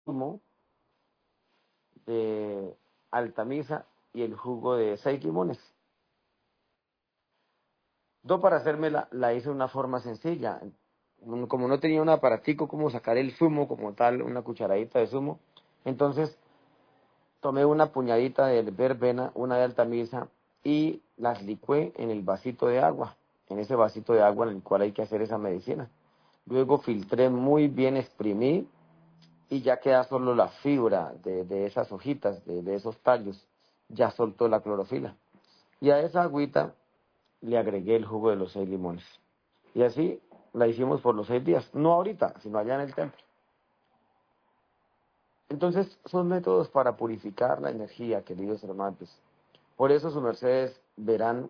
zumo de altamisa y el jugo de 6 limones. Yo para hacérmela la hice de una forma sencilla. Como no tenía un aparatico como sacar el zumo como tal, una cucharadita de zumo, entonces tomé una puñadita de verbena, una de altamisa y las licué en el vasito de agua, en ese vasito de agua en el cual hay que hacer esa medicina. Luego filtré muy bien, exprimí y ya queda solo la fibra de esas hojitas, de esos tallos. Ya soltó la clorofila. Y a esa agüita le agregué el jugo de los 6 limones. Y así la hicimos por los 6 días. No ahorita, sino allá en el templo. Entonces, son métodos para purificar la energía, queridos hermanos. Por eso, sus mercedes verán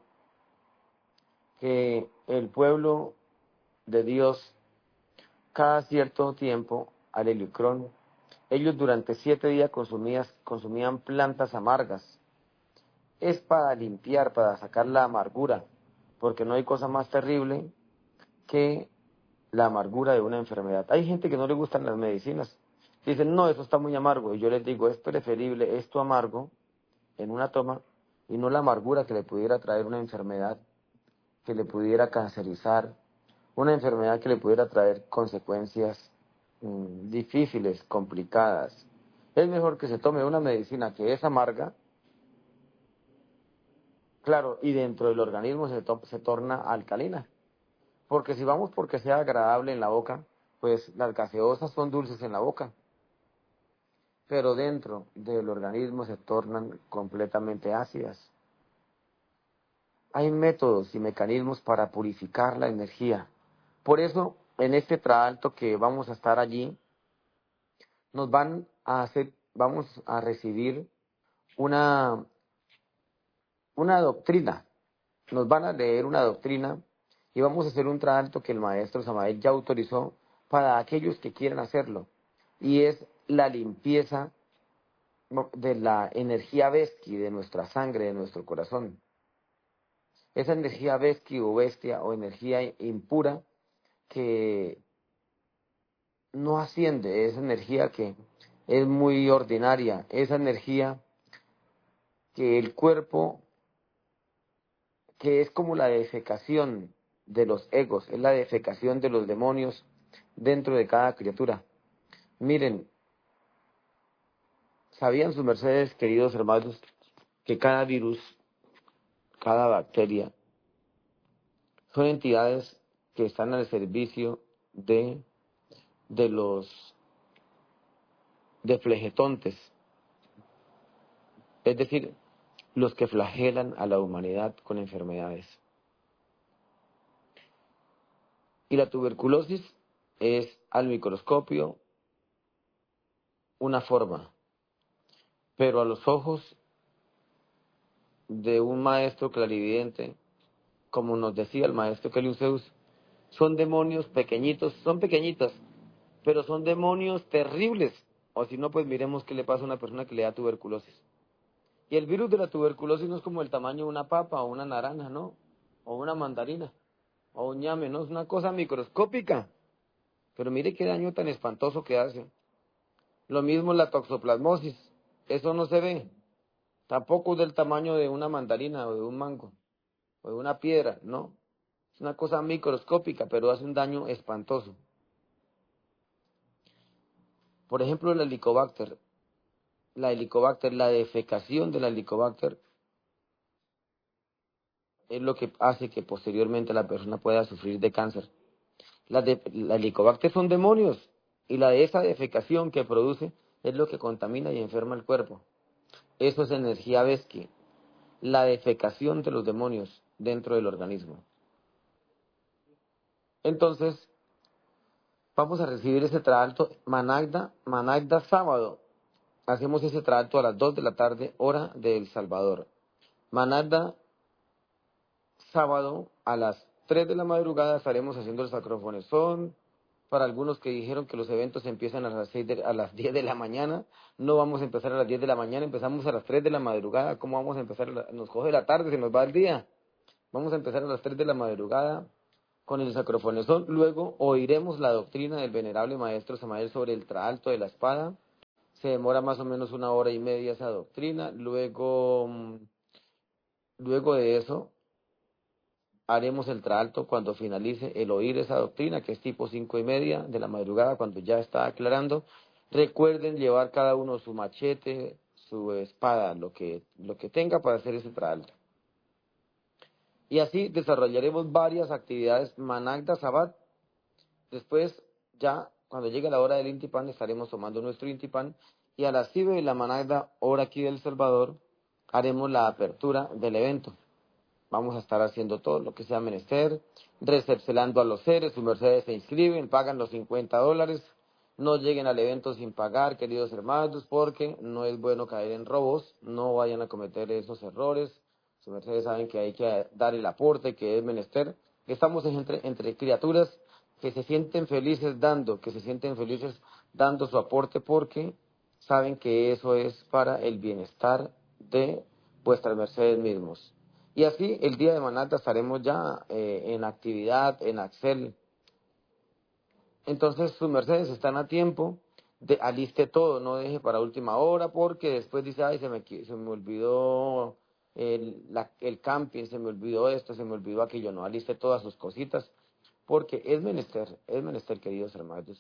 que el pueblo de Dios, cada cierto tiempo, al Helicrón, ellos durante 7 días consumían plantas amargas. Es para limpiar, para sacar la amargura, porque no hay cosa más terrible que la amargura de una enfermedad. Hay gente que no le gustan las medicinas. Dicen, no, eso está muy amargo. Y yo les digo, es preferible esto amargo en una toma y no la amargura que le pudiera traer una enfermedad, que le pudiera cancerizar, una enfermedad que le pudiera traer consecuencias difíciles, complicadas. Es mejor que se tome una medicina que es amarga, claro, y dentro del organismo se torna alcalina. Porque si vamos porque sea agradable en la boca, pues las gaseosas son dulces en la boca, pero dentro del organismo se tornan completamente ácidas. Hay métodos y mecanismos para purificar la energía. Por eso, en este traalto que vamos a estar allí, vamos a recibir una, una doctrina. Nos van a leer una doctrina y vamos a hacer un traalto que el maestro Samael ya autorizó para aquellos que quieran hacerlo. Y es la limpieza de la energía Veski, de nuestra sangre, de nuestro corazón. Esa energía Veski o bestia o energía impura que no asciende, esa energía que es muy ordinaria, esa energía que el cuerpo, que es como la defecación de los egos, es la defecación de los demonios dentro de cada criatura. Miren, ¿sabían sus mercedes, queridos hermanos, que cada virus, cada bacteria, son entidades que están al servicio de los deflegetontes, es decir, los que flagelan a la humanidad con enfermedades? Y la tuberculosis es al microscopio una forma, pero a los ojos de un maestro clarividente, como nos decía el maestro Keleuseus, son demonios pequeñitos, son pequeñitas, pero son demonios terribles. O si no, pues miremos qué le pasa a una persona que le da tuberculosis. Y el virus de la tuberculosis no es como el tamaño de una papa o una naranja, ¿no? O una mandarina, o un ñame, ¿no? Es una cosa microscópica. Pero mire qué daño tan espantoso que hace. Lo mismo la toxoplasmosis. Eso no se ve. Tampoco es del tamaño de una mandarina o de un mango o de una piedra, ¿no? Es una cosa microscópica, pero hace un daño espantoso. Por ejemplo, el helicobacter. La defecación del helicobacter es lo que hace que posteriormente la persona pueda sufrir de cáncer. La helicobacter son demonios y la de esa defecación que produce es lo que contamina y enferma el cuerpo. Eso es energía Veski, la defecación de los demonios dentro del organismo. Entonces, vamos a recibir ese traalto Managda sábado. Hacemos ese traalto a las 2 de la tarde, hora de El Salvador. Managda sábado a las 3 de la madrugada estaremos haciendo el sacrofonezón. Para algunos que dijeron que los eventos empiezan a las 10 de la mañana, no vamos a empezar a las 10 de la mañana, empezamos a las 3 de la madrugada. ¿Cómo vamos a empezar? Nos coge la tarde, se nos va el día. Vamos a empezar a las 3 de la madrugada con el sacrofonezón. Luego oiremos la doctrina del venerable maestro Samael sobre el traalto de la espada. Se demora más o menos 1 hora y media esa doctrina. Luego de eso, haremos el traalto cuando finalice el oír esa doctrina, que es tipo 5:30 de la madrugada, cuando ya está aclarando. Recuerden llevar cada uno su machete, su espada, lo que tenga para hacer ese traalto. Y así desarrollaremos varias actividades Managda Sabbat. Después, ya cuando llegue la hora del Intipan, estaremos tomando nuestro Intipan. Y a las 7 de la Managda, hora aquí del Salvador, haremos la apertura del evento. Vamos a estar haciendo todo lo que sea menester, recepcionando a los seres. Sus mercedes se inscriben, pagan los $50. No lleguen al evento sin pagar, queridos hermanos, porque no es bueno caer en robos. No vayan a cometer esos errores. Sus mercedes saben que hay que dar el aporte, que es menester. Estamos entre criaturas que se sienten felices dando su aporte, porque saben que eso es para el bienestar de vuestras mercedes mismos. Y así, el día de Managda estaremos ya en actividad, en Axel. Entonces, sus mercedes están a tiempo, aliste todo, no deje para última hora, porque después dice, ay, se me olvidó el camping, se me olvidó esto, se me olvidó aquello. No, aliste todas sus cositas, porque es menester, queridos hermanos,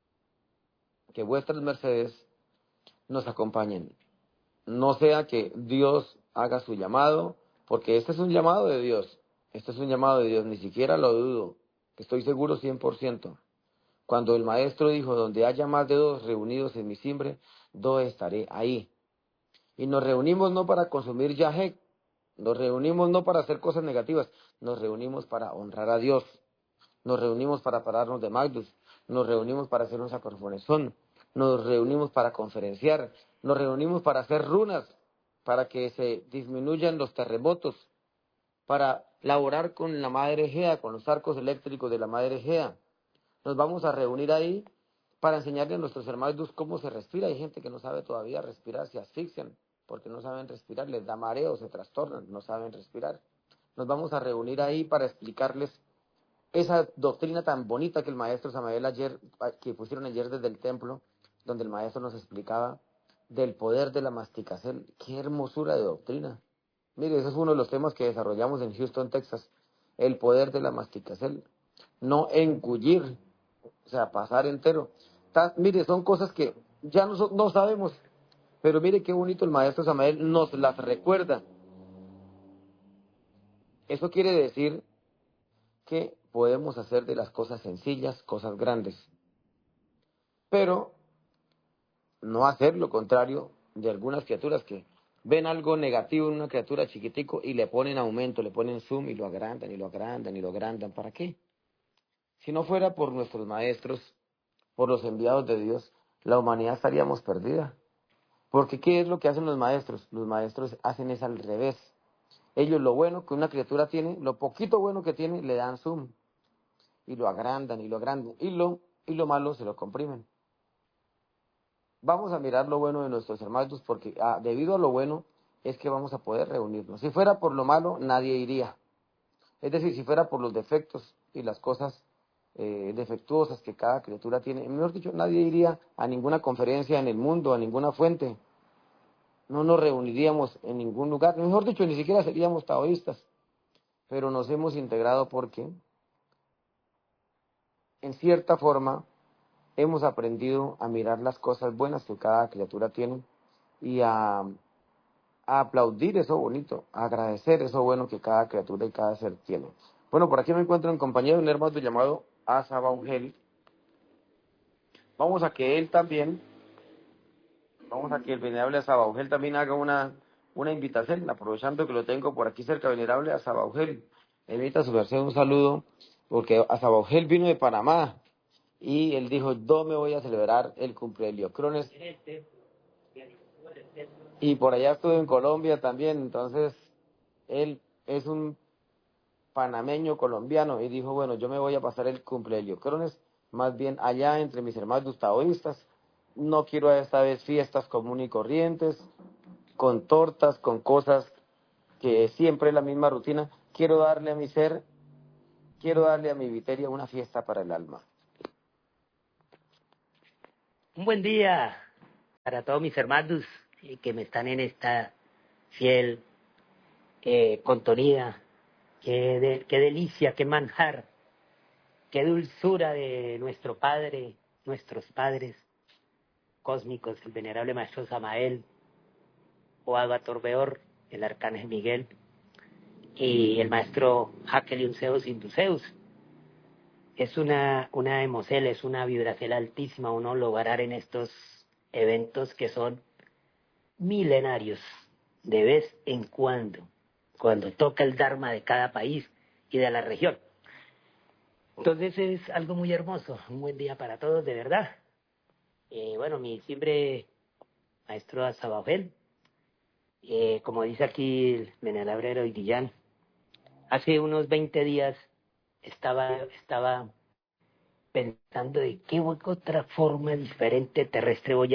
que vuestras mercedes nos acompañen. No sea que Dios haga su llamado, porque este es un llamado de Dios. Este es un llamado de Dios, ni siquiera lo dudo. Estoy seguro 100%. Cuando el maestro dijo, donde haya más de 2 reunidos en mi simbre, yo estaré ahí. Y nos reunimos no para consumir yajek, nos reunimos no para hacer cosas negativas, nos reunimos para honrar a Dios. Nos reunimos para pararnos de Magdus, nos reunimos para hacer un sacorfonezón, nos reunimos para conferenciar, nos reunimos para hacer runas, para que se disminuyan los terremotos, para laborar con la Madre Gea, con los arcos eléctricos de la Madre Gea. Nos vamos a reunir ahí para enseñarle a nuestros hermanos cómo se respira. Hay gente que no sabe todavía respirar, se asfixian porque no saben respirar, les da mareo, se trastornan, no saben respirar. Nos vamos a reunir ahí para explicarles esa doctrina tan bonita que el maestro Samael que pusieron ayer desde el templo, donde el maestro nos explicaba del poder de la masticación. Qué hermosura de doctrina. Mire, ese es uno de los temas que desarrollamos en Houston, Texas. El poder de la masticación. No engullir, o sea, pasar entero. Mire, son cosas que ya no sabemos, pero mire qué bonito el maestro Samael nos las recuerda. Eso quiere decir que podemos hacer de las cosas sencillas cosas grandes, pero no hacer lo contrario de algunas criaturas que ven algo negativo en una criatura chiquitico y le ponen aumento, le ponen zoom y lo agrandan y lo agrandan y lo agrandan. ¿Para qué? Si no fuera por nuestros maestros, por los enviados de Dios, la humanidad estaríamos perdida. Porque ¿qué es lo que hacen los maestros? Los maestros hacen es al revés. Ellos lo bueno que una criatura tiene, lo poquito bueno que tiene, le dan zoom y lo agrandan y lo agrandan y lo malo se lo comprimen. Vamos a mirar lo bueno de nuestros hermanos, porque debido a lo bueno es que vamos a poder reunirnos. Si fuera por lo malo, nadie iría. Es decir, si fuera por los defectos y las cosas defectuosas que cada criatura tiene, mejor dicho, nadie iría a ninguna conferencia en el mundo, a ninguna fuente. No nos reuniríamos en ningún lugar. Mejor dicho, ni siquiera seríamos taoístas. Pero nos hemos integrado porque, en cierta forma, hemos aprendido a mirar las cosas buenas que cada criatura tiene y a aplaudir eso bonito, a agradecer eso bueno que cada criatura y cada ser tiene. Bueno, por aquí me encuentro un compañero, un hermano llamado Asabaugel. Vamos a que el venerable Asabaugel también haga una invitación, aprovechando que lo tengo por aquí cerca, venerable Asabaugel. Le invita a su merced un saludo, porque Asabaugel vino de Panamá y él dijo, yo me voy a celebrar el cumpleaños Crones. Y por allá estuve en Colombia también, entonces él es un panameño colombiano y dijo, bueno, yo me voy a pasar el cumpleaños Crones, más bien allá entre mis hermanos taoístas. No quiero esta vez fiestas comunes y corrientes, con tortas, con cosas que siempre es la misma rutina. Quiero darle a mi ser, quiero darle a mi viteria una fiesta para el alma. Un buen día para todos mis hermanos que me están en esta fiel contonía. Qué delicia, qué manjar, qué dulzura de nuestro Padre, nuestros padres cósmicos, el venerable Maestro Samael, o Abba Torbeor, el Arcángel Miguel, y el Maestro Hakelium Zeus Induceus. Es una emocel, es una vibración altísima uno lograr en estos eventos que son milenarios, de vez en cuando toca el Dharma de cada país y de la región. Entonces es algo muy hermoso, un buen día para todos, de verdad. Bueno, mi siempre maestro Azabajel, como dice aquí el venerable Heroidillán, hace unos 20 días estaba pensando de qué otra forma diferente terrestre voy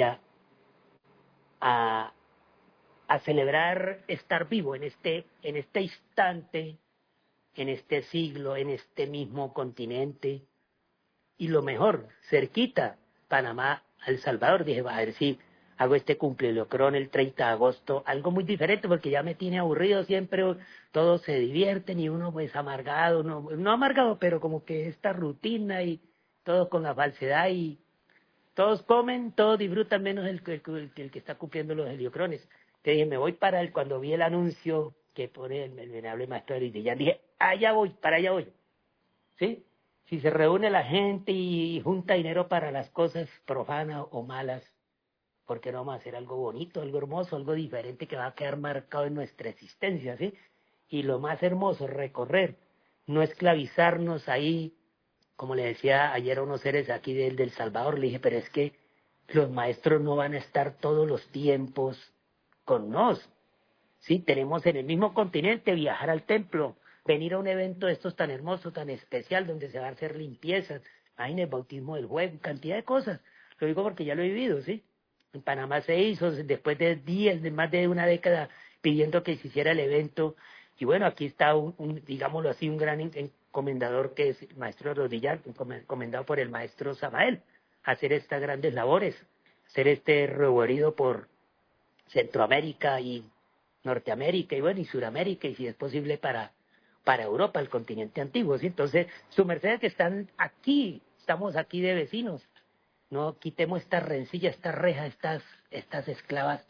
a celebrar estar vivo en este instante, en este siglo, en este mismo continente, y lo mejor, cerquita, Panamá, El Salvador. Dije, va a ver si hago este cumpleaños el 30 de agosto, algo muy diferente, porque ya me tiene aburrido siempre, todos se divierten y uno pues amargado, no amargado, pero como que esta rutina y todos con la falsedad y todos comen, todos disfrutan menos el que está cumpliendo los heliocrones. Te dije, me voy cuando vi el anuncio que pone el venerable maestro Heroidillán, dije, allá voy, para allá voy. ¿Sí? Si se reúne la gente y junta dinero para las cosas profanas o malas, ¿por qué no vamos a hacer algo bonito, algo hermoso, algo diferente que va a quedar marcado en nuestra existencia, ¿sí? Y lo más hermoso, recorrer, no esclavizarnos ahí, como le decía ayer a unos seres aquí del Salvador, le dije, pero es que los maestros no van a estar todos los tiempos con nos, ¿sí? Tenemos en el mismo continente viajar al templo, venir a un evento de estos tan hermoso, tan especial, donde se va a hacer limpiezas, hay el bautismo del juego, cantidad de cosas. Lo digo porque ya lo he vivido, ¿sí? En Panamá se hizo, después de más de una década, pidiendo que se hiciera el evento. Y bueno, aquí está digámoslo así, un gran encomendador que es el maestro Rodillar, encomendado por el maestro Samael, hacer estas grandes labores, hacer este recorrido por Centroamérica y Norteamérica y bueno, y Suramérica, y si es posible para Europa, el continente antiguo, ¿sí? Entonces, su merced que están aquí, estamos aquí de vecinos, no quitemos estas rencillas, estas rejas, estas esclavas,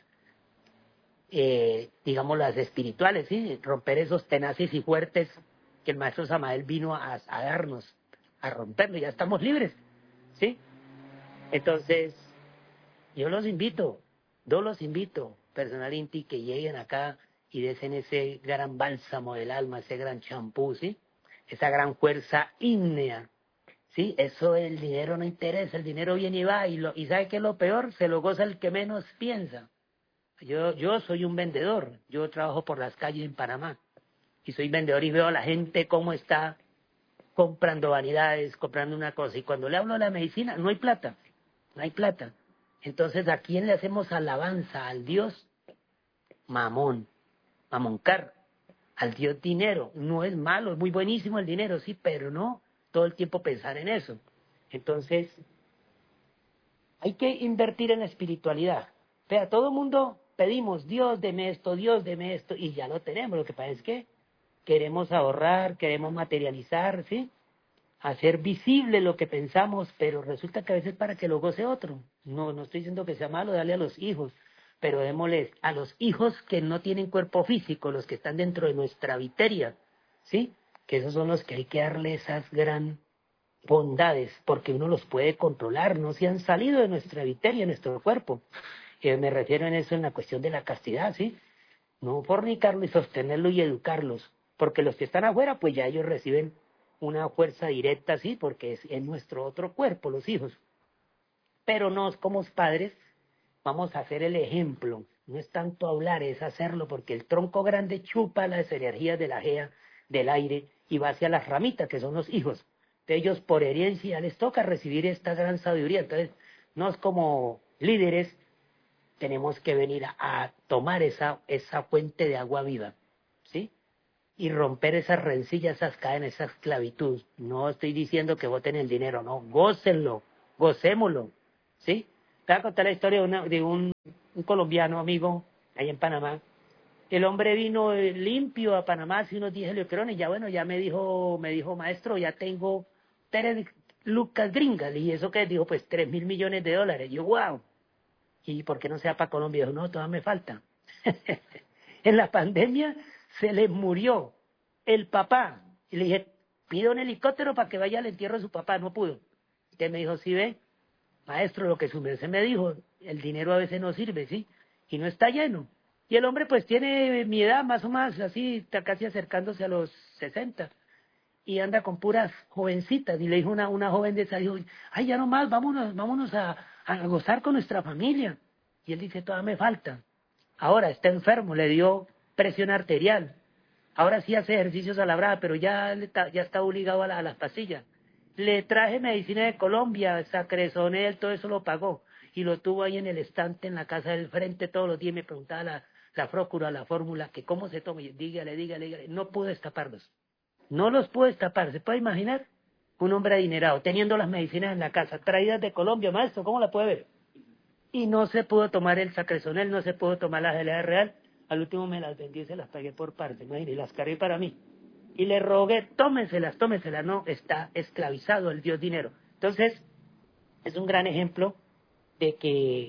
digamos las espirituales, ¿sí? Romper esos tenaces y fuertes que el maestro Samael vino a darnos, a romperlo, ya estamos libres, ¿sí? Entonces, yo los invito, personal Inti, que lleguen acá y desen ese gran bálsamo del alma, ese gran champú, ¿sí? Esa gran fuerza ígnea, ¿sí? Eso el dinero no interesa, el dinero viene y va, y ¿sabe qué es lo peor? Se lo goza el que menos piensa. Yo soy un vendedor, yo trabajo por las calles en Panamá, y soy vendedor y veo a la gente cómo está comprando vanidades, comprando una cosa, y cuando le hablo de la medicina, no hay plata, no hay plata. Entonces, ¿a quién le hacemos alabanza? Al Dios Mamón, Mamoncar, al Dios dinero. No es malo, es muy buenísimo el dinero, sí, pero no todo el tiempo pensar en eso. Entonces, hay que invertir en la espiritualidad. O sea, todo el mundo pedimos, Dios deme esto, y ya lo tenemos. Lo que pasa es que queremos ahorrar, queremos materializar, ¿sí? Hacer visible lo que pensamos, pero resulta que a veces para que lo goce otro. No estoy diciendo que sea malo darle a los hijos, pero démosles a los hijos que no tienen cuerpo físico, los que están dentro de nuestra viteria, ¿sí? Que esos son los que hay que darle esas gran bondades, porque uno los puede controlar, no se han salido de nuestra viteria, nuestro cuerpo. Me refiero en eso en la cuestión de la castidad, ¿sí? No fornicarlo y sostenerlo y educarlos, porque los que están afuera, pues ya ellos reciben una fuerza directa, sí, porque es en nuestro otro cuerpo, los hijos. Pero nos, como padres, vamos a hacer el ejemplo. No es tanto hablar, es hacerlo, porque el tronco grande chupa las energías de la gea, del aire, y va hacia las ramitas, que son los hijos. De ellos, por herencia, les toca recibir esta gran sabiduría. Entonces, nos como líderes tenemos que venir a tomar esa fuente de agua viva, ¿sí? Y romper esas rencillas, esas cadenas, esa esclavitud. No estoy diciendo que voten el dinero, no, gócenlo, gocémoslo, ¿sí? Te voy a contar la historia de un colombiano amigo ahí en Panamá. El hombre vino limpio a Panamá hace unos 10 electrones. Ya bueno, ya me dijo, maestro, ya tengo 3 lucas gringas. Y eso que dijo, pues 3.000 millones de dólares. Yo, wow. ¿Y por qué no sea para Colombia? Dijo, no, todavía me falta. En la pandemia se le murió el papá. Y le dije, pida un helicóptero para que vaya al entierro de su papá. No pudo. Usted me dijo, sí ve, maestro, lo que su merced me dijo, el dinero a veces no sirve, ¿sí? Y no está lleno. Y el hombre pues tiene mi edad, más o más, así, está casi acercándose a los 60. Y anda con puras jovencitas. Y le dijo una joven de esa, dijo, ay, ya nomás, vámonos a gozar con nuestra familia. Y él dice, todavía me falta. Ahora está enfermo, le dio presión arterial. Ahora sí hace ejercicios a la brava, pero ya está obligado a las pastillas. Le traje medicina de Colombia, Sacresonel, todo eso lo pagó. Y lo tuvo ahí en el estante, en la casa del frente, todos los días me preguntaba la frócula, la fórmula, que cómo se toma. Y dígale. No pude destaparlos. No los pude destapar. ¿Se puede imaginar? Un hombre adinerado, teniendo las medicinas en la casa, traídas de Colombia, maestro, ¿cómo la puede ver? Y no se pudo tomar el Sacresonel, no se pudo tomar la gelea real. Al último me las vendí y se las pagué por parte, imagínate, y las cargué para mí. Y le rogué, tómenselas, no, está esclavizado el Dios dinero. Entonces, es un gran ejemplo de que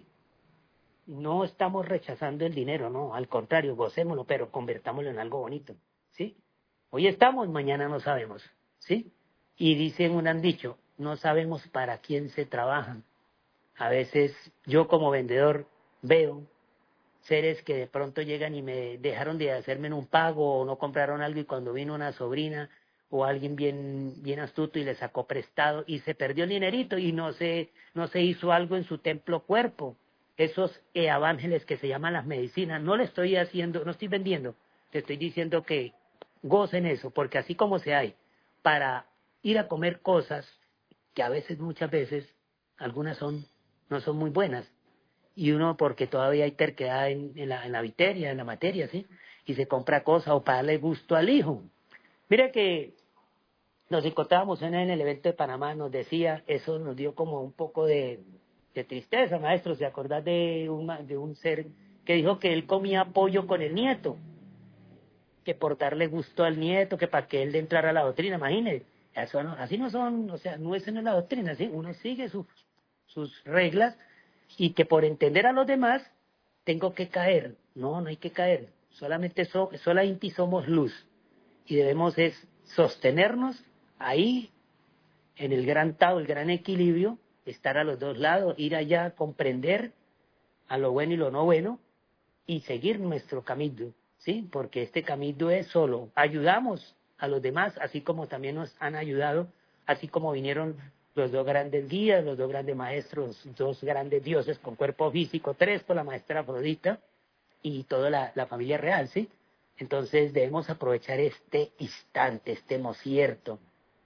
no estamos rechazando el dinero, no, al contrario, gocémoslo, pero convertámoslo en algo bonito, ¿sí? Hoy estamos, mañana no sabemos, ¿sí? Y dicen, han dicho, no sabemos para quién se trabajan. A veces yo como vendedor veo seres que de pronto llegan y me dejaron de hacerme un pago o no compraron algo y cuando vino una sobrina o alguien bien astuto y le sacó prestado y se perdió el dinerito y no se hizo algo en su templo cuerpo. Esos evángeles que se llaman las medicinas, no le estoy haciendo, no estoy vendiendo, te estoy diciendo que gocen eso, porque así como se hay para ir a comer cosas que a veces, muchas veces, algunas no son muy buenas, y uno porque todavía hay terquedad en la viteria, en la materia, ¿sí? Y se compra cosas o para darle gusto al hijo. Mire que nos encontrábamos en el evento de Panamá, nos decía, eso nos dio como un poco de tristeza, maestro, ¿se acordás de un ser que dijo que él comía pollo con el nieto? Que por darle gusto al nieto, que para que él le entrara a la doctrina, imagínese. Eso no, así no son, o sea, no es en la doctrina, ¿sí? Uno sigue sus reglas y que por entender a los demás tengo que caer. No, no hay que caer. Solamente somos luz y debemos es sostenernos ahí en el gran Tao, el gran equilibrio, estar a los dos lados, ir allá, comprender a lo bueno y lo no bueno y seguir nuestro camino, ¿sí? Porque este camino es solo, ayudamos a los demás, así como también nos han ayudado, así como vinieron los 2 grandes guías, los 2 grandes maestros, 2 grandes dioses con cuerpo físico, 3 con la maestra Afrodita y toda la familia real, ¿sí? Entonces debemos aprovechar este instante, este mocierto,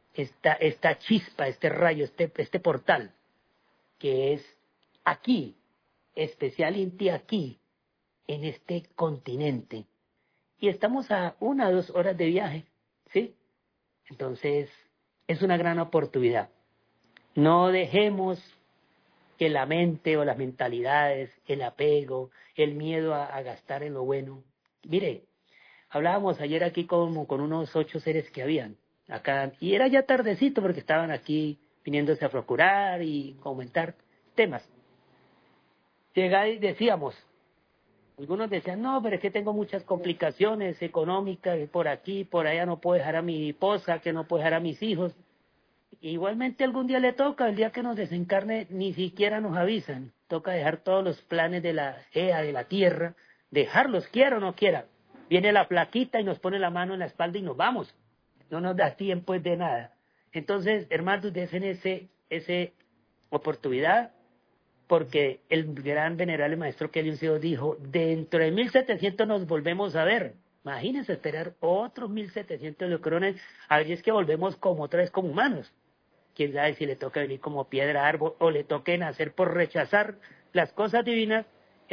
esta chispa, este rayo, este portal, que es aquí, especialmente aquí, en este continente. Y estamos a 1 o 2 horas de viaje, ¿sí? Entonces, es una gran oportunidad. No dejemos que la mente o las mentalidades, el apego, el miedo a gastar en lo bueno. Mire, hablábamos ayer aquí con unos 8 seres que habían acá, y era ya tardecito porque estaban aquí viniéndose a procurar y comentar temas. Llegaba y decíamos, algunos decían, no, pero es que tengo muchas complicaciones económicas, y por aquí, por allá no puedo dejar a mi esposa, que no puedo dejar a mis hijos. Igualmente algún día le toca, el día que nos desencarne, ni siquiera nos avisan. Toca dejar todos los planes de la EA, de la tierra, dejarlos, quiera o no quiera. Viene la plaquita y nos pone la mano en la espalda y nos vamos. No nos da tiempo de nada. Entonces, hermanos, dejen ese oportunidad, porque el gran venerable maestro Kelly Unceo dijo, dentro de 1700 nos volvemos a ver. Imagínense esperar otros 1700 lucrones, a ver si es que volvemos como otra vez como humanos. Quién sabe si le toca venir como piedra árbol o le toque nacer por rechazar las cosas divinas.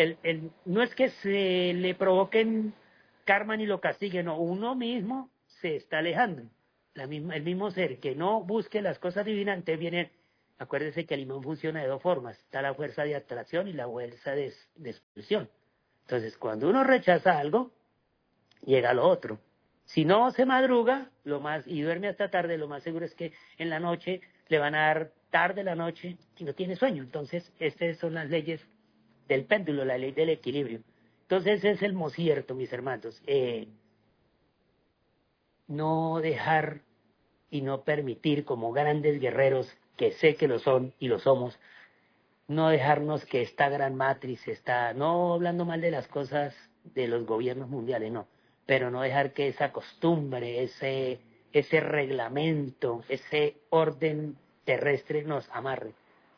No es que se le provoquen karma ni lo castiguen, no, uno mismo se está alejando. El mismo ser que no busque las cosas divinas, entonces viene Acuérdese que el imán funciona de dos formas. Está la fuerza de atracción y la fuerza de expulsión. Entonces, cuando uno rechaza algo, llega lo otro. Si no se madruga y duerme hasta tarde, lo más seguro es que en la noche le van a dar tarde la noche y no tiene sueño. Entonces, estas son las leyes del péndulo, la ley del equilibrio. Entonces, es el mocierto, mis hermanos. No dejar y no permitir, como grandes guerreros, que sé que lo son y lo somos, no dejarnos que esta gran matriz está, no hablando mal de las cosas de los gobiernos mundiales, no, pero no dejar que esa costumbre, ese reglamento, ese orden terrestre nos amarre.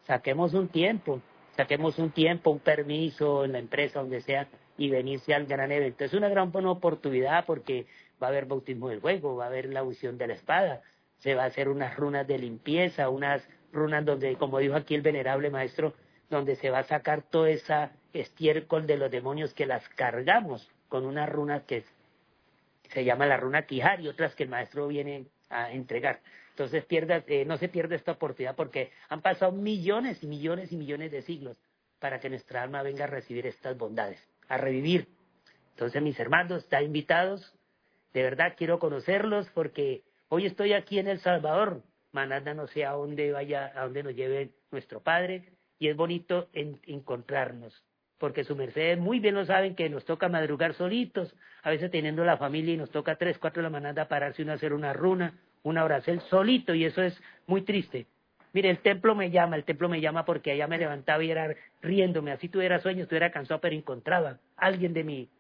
Saquemos un tiempo, un permiso en la empresa, donde sea, y venirse al gran evento. Es una gran buena oportunidad porque va a haber bautismo del fuego, va a haber la unción de la espada, se va a hacer unas runas de limpieza, unas runas donde, como dijo aquí el venerable maestro, donde se va a sacar toda esa estiércol de los demonios que las cargamos con unas runas que se llama la runa Quijar y otras que el maestro viene a entregar. Entonces no se pierda esta oportunidad porque han pasado millones y millones y millones de siglos para que nuestra alma venga a recibir estas bondades, a revivir. Entonces, mis hermanos, están invitados. De verdad quiero conocerlos porque hoy estoy aquí en El Salvador. Mañana no sé a dónde vaya, a dónde nos lleve nuestro Padre, y es bonito encontrarnos, porque su merced muy bien lo saben que nos toca madrugar solitos, a veces teniendo la familia y nos toca 3, 4 de la mañana pararse uno a hacer una runa, una oración solito, y eso es muy triste. Mire, el templo me llama porque allá me levantaba y era riéndome, así tuviera sueños, estuviera cansado, pero encontraba alguien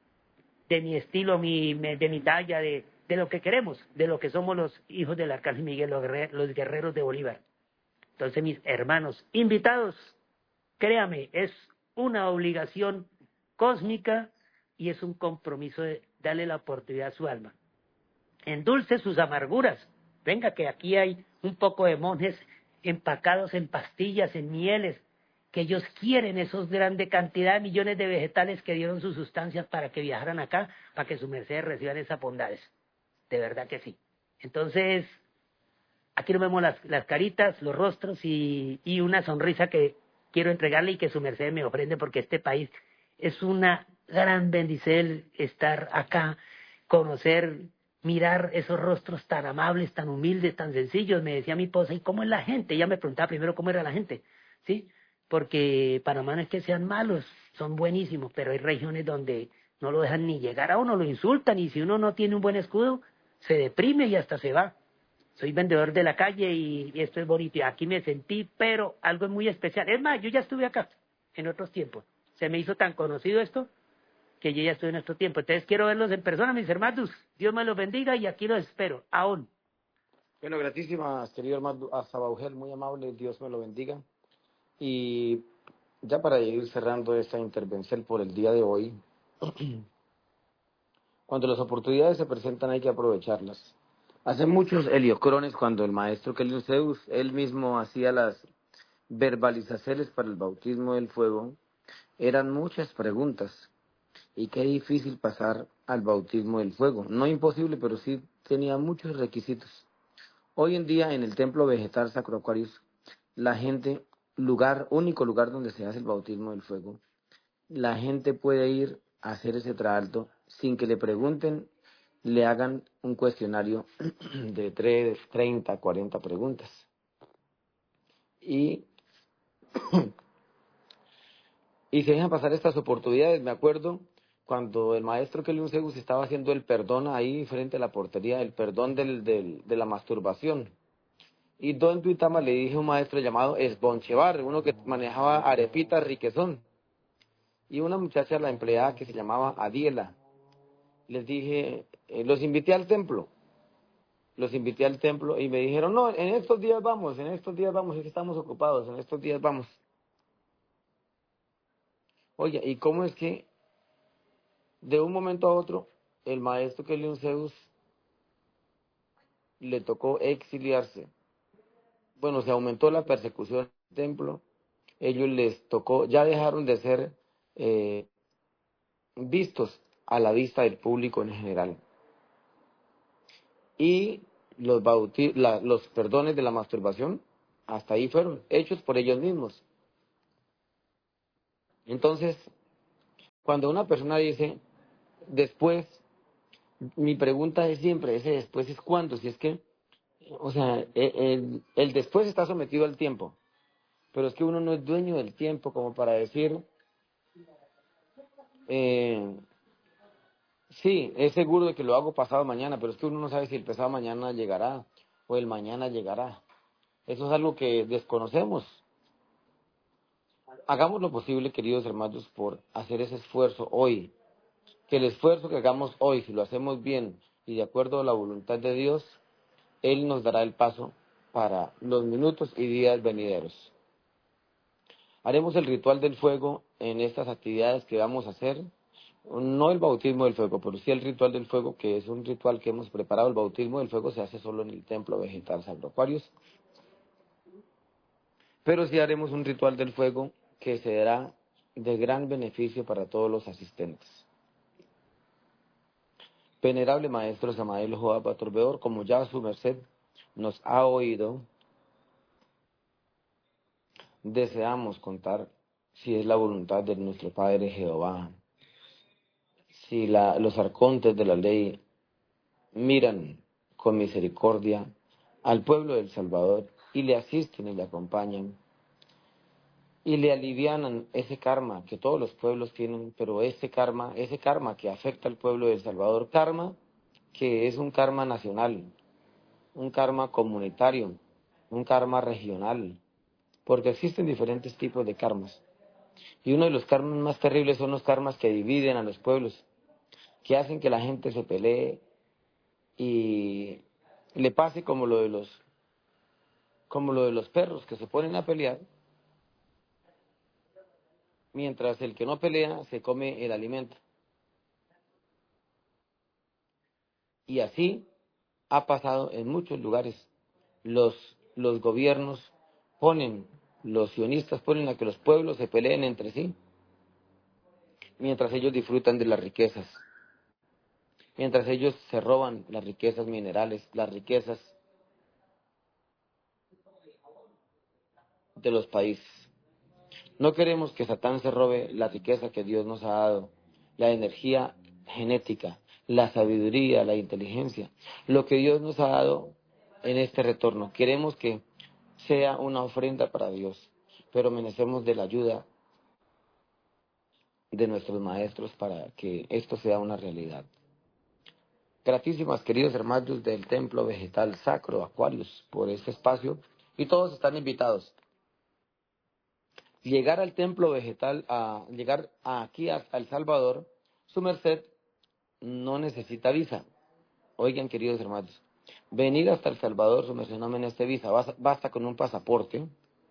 de mi estilo, de mi talla, de lo que queremos, de lo que somos los hijos del Arcángel Miguel, los guerreros de Bolívar. Entonces, mis hermanos invitados, créame, es una obligación cósmica y es un compromiso de darle la oportunidad a su alma. Endulce sus amarguras. Venga, que aquí hay un poco de monjes empacados en pastillas, en mieles, que ellos quieren esos grandes cantidades de millones de vegetales que dieron sus sustancias para que viajaran acá, para que su merced reciban esas bondades. De verdad que sí. Entonces, aquí nos vemos las caritas, los rostros y una sonrisa que quiero entregarle y que su merced me ofrende, porque este país es una gran bendición estar acá, conocer, mirar esos rostros tan amables, tan humildes, tan sencillos. Me decía mi esposa, ¿y cómo es la gente? Ella me preguntaba primero cómo era la gente, ¿sí? Porque Panamá no es que sean malos, son buenísimos, pero hay regiones donde no lo dejan ni llegar a uno, lo insultan, y si uno no tiene un buen escudo, se deprime y hasta se va. Soy vendedor de la calle y esto es bonito. Y aquí me sentí, pero algo muy especial. Es más, yo ya estuve acá en otros tiempos. Se me hizo tan conocido esto que yo ya estuve en otro tiempo. Entonces quiero verlos en persona, mis hermanos. Dios me los bendiga y aquí los espero, aún. Bueno, gratísimas, querido hermano Azabaugel, muy amable, Dios me lo bendiga. Y ya para ir cerrando esta intervención por el día de hoy, cuando las oportunidades se presentan hay que aprovecharlas. Hace muchos heliocrones, cuando el maestro Kelly Zeus, él mismo hacía las verbalizaciones para el bautismo del fuego, eran muchas preguntas. Y qué difícil pasar al bautismo del fuego. No imposible, pero sí tenía muchos requisitos. Hoy en día en el templo vegetal Sacro Aquarius, la gente, único lugar donde se hace el bautismo del fuego, la gente puede ir a hacer ese trasalto sin que le pregunten, le hagan un cuestionario de 3, 30, 40 preguntas. Y, y se dejan pasar estas oportunidades. Me acuerdo cuando el maestro Kelly Zeus estaba haciendo el perdón ahí frente a la portería, el perdón de la masturbación. Y Don Tuitama le dije a un maestro llamado Esbonchevar, uno que manejaba arepitas riquezón. Y una muchacha, la empleada que se llamaba Adiela. Les dije, los invité al templo. Los invité al templo y me dijeron, no, en estos días vamos, es que estamos ocupados, en estos días vamos. Oye, ¿y cómo es que de un momento a otro el maestro Kelly Zeus le tocó exiliarse? Bueno, se aumentó la persecución del templo, ellos les tocó, ya dejaron de ser eh, vistos a la vista del público en general. Y los perdones de la masturbación Hasta ahí fueron, hechos por ellos mismos. Entonces, cuando una persona dice, después, mi pregunta es siempre, ese después es cuándo, si es que, o sea, el después está sometido al tiempo, pero es que uno no es dueño del tiempo como para decir, eh, sí, es seguro de que lo hago pasado mañana, pero es que uno no sabe si el pasado mañana llegará o el mañana llegará. Eso es algo que desconocemos. Hagamos lo posible, queridos hermanos, por hacer ese esfuerzo hoy. Que el esfuerzo que hagamos hoy, si lo hacemos bien y de acuerdo a la voluntad de Dios, Él nos dará el paso para los minutos y días venideros. Haremos el ritual del fuego en estas actividades que vamos a hacer. No el bautismo del fuego, pero sí el ritual del fuego, que es un ritual que hemos preparado. El bautismo del fuego se hace solo en el templo vegetal San Acuarios. Pero sí haremos un ritual del fuego que será de gran beneficio para todos los asistentes. Venerable Maestro Samael Joab Atorbeor, como ya su merced nos ha oído, deseamos contar si es la voluntad de nuestro Padre Jehová, si los arcontes de la ley miran con misericordia al pueblo del Salvador y le asisten y le acompañan y le alivianan ese karma que todos los pueblos tienen, pero ese karma que afecta al pueblo del Salvador, karma que es un karma nacional, un karma comunitario, un karma regional, porque existen diferentes tipos de karmas. Y uno de los karmas más terribles son los karmas que dividen a los pueblos, que hacen que la gente se pelee y le pase como lo de los perros que se ponen a pelear, mientras el que no pelea se come el alimento. Y así ha pasado en muchos lugares. Los gobiernos ponen, los sionistas ponen a que los pueblos se peleen entre sí, mientras ellos disfrutan de las riquezas, mientras ellos se roban las riquezas minerales, las riquezas de los países. No queremos que Satán se robe la riqueza que Dios nos ha dado, la energía genética, la sabiduría, la inteligencia, lo que Dios nos ha dado en este retorno. Queremos que sea una ofrenda para Dios, pero merecemos de la ayuda de nuestros maestros para que esto sea una realidad. Gratísimas, queridos hermanos del Templo Vegetal Sacro Acuarios, por este espacio, y todos están invitados. Llegar al Templo Vegetal, llegar aquí a El Salvador, su merced no necesita visa. Oigan, queridos hermanos, venir hasta El Salvador, su merced no necesita visa, basta con un pasaporte.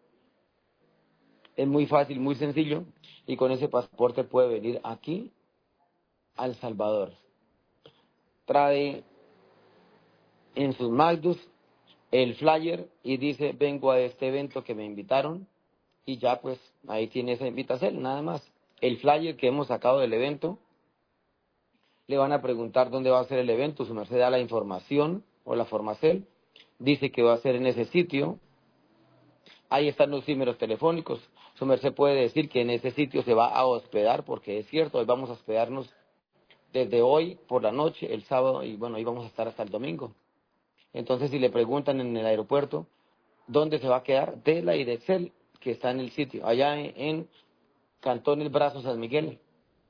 Es muy fácil, muy sencillo, y con ese pasaporte puede venir aquí a El Salvador. Trae en sus Magdus el flyer y dice, vengo a este evento que me invitaron, y ya pues ahí tiene esa invitación, nada más. El flyer que hemos sacado del evento, le van a preguntar dónde va a ser el evento, su merced da la información o la formacel, dice que va a ser en ese sitio, ahí están los números telefónicos, su merced puede decir que en ese sitio se va a hospedar, porque es cierto, hoy vamos a hospedarnos desde hoy por la noche, el sábado, y bueno, ahí vamos a estar hasta el domingo. Entonces, si le preguntan en el aeropuerto dónde se va a quedar, de la Idexel, que está en el sitio, allá en Cantón El Brazo San Miguel.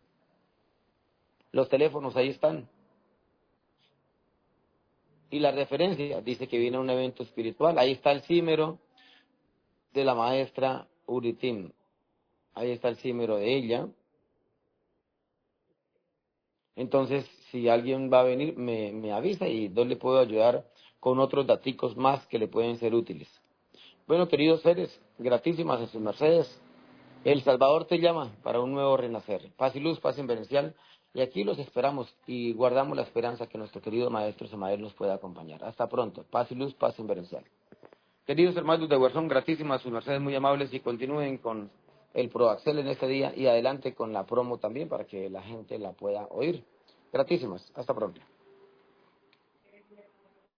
Los teléfonos ahí están. Y la referencia dice que viene a un evento espiritual. Ahí está el címero de la maestra Uritim. Ahí está el címero de ella. Entonces, si alguien va a venir, me avisa y yo le puedo ayudar con otros daticos más que le pueden ser útiles. Bueno, queridos seres, gratísimas a sus mercedes. El Salvador te llama para un nuevo renacer. Paz y luz, paz inverencial. Y aquí los esperamos y guardamos la esperanza que nuestro querido Maestro Samael nos pueda acompañar. Hasta pronto. Paz y luz, paz inverencial. Queridos hermanos de Huerzón, gratísimas, sus mercedes muy amables y continúen con el Proaxel en este día y adelante con la promo también para que la gente la pueda oír. Gratísimas. Hasta pronto.